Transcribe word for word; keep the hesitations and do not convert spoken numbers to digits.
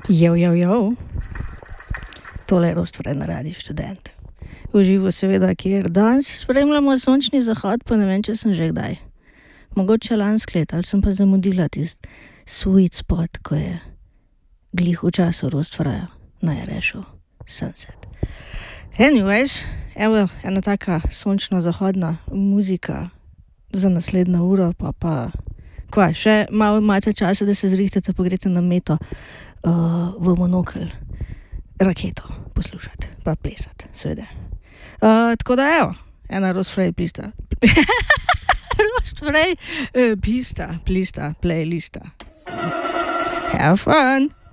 Jo, jo, jo. Tole je Rostfred na Radiu Študent. V živo seveda, kjer danes spremljamo sončni zahod, pa ne vem, če sem že kdaj. Mogoče lansko leto, ali sem pa zamudila tisti sweet spot, ko je glih v času Rostfreja naj rešil sunset. Anyways, evo ena taka sončno zahodna muzika za naslednjo uro, pa pa kva, še malo imate časa, da se zrihtate, pa greste na meto uh, v Monokel raketo poslušati, pa plesati, seveda. Uh, tako da evo, ena Rostfrej pista. Rostfrej uh, pista, plista, playlista. Have fun!